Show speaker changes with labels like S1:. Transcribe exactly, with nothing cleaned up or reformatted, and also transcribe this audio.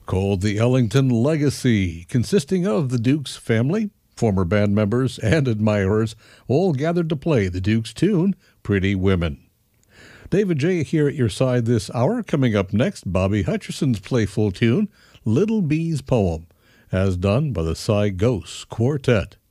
S1: called the Ellington Legacy, consisting of the Dukes family, former band members, and admirers, all gathered to play the Dukes tune, Pretty Women. David J. here at your side this hour. Coming up next, Bobby Hutcherson's playful tune, Little Bee's Poem, as done by the Cy Ghost Quartet.